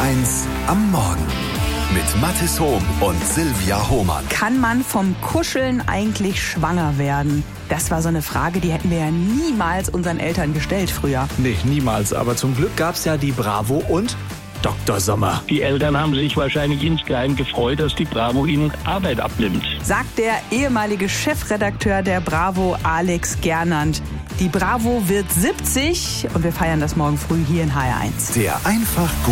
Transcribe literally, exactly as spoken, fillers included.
eins am Morgen mit Mathis Hohm und Silvia Hohmann. Kann man vom Kuscheln eigentlich schwanger werden? Das war so eine Frage, die hätten wir ja niemals unseren Eltern gestellt früher. Nee, niemals. Aber zum Glück gab's ja die Bravo und Doktor Sommer. Die Eltern haben sich wahrscheinlich insgeheim gefreut, dass die Bravo ihnen Arbeit abnimmt. Sagt der ehemalige Chefredakteur der Bravo, Alex Gernand. Die Bravo wird siebzig und wir feiern das morgen früh hier in H R eins. Der einfach